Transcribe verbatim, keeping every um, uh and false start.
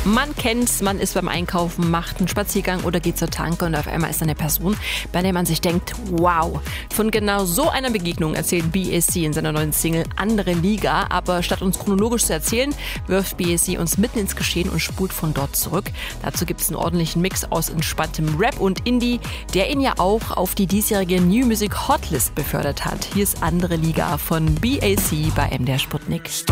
Man kennt's, man ist beim Einkaufen, macht einen Spaziergang oder geht zur Tanke und auf einmal ist da eine Person, bei der man sich denkt, wow. Von genau so einer Begegnung erzählt B A C in seiner neuen Single Andere Liga. Aber statt uns chronologisch zu erzählen, wirft B A C uns mitten ins Geschehen und spult von dort zurück. Dazu gibt's einen ordentlichen Mix aus entspanntem Rap und Indie, der ihn ja auch auf die diesjährige New Music Hotlist befördert hat. Hier ist Andere Liga von B A C bei M D R Sputnik.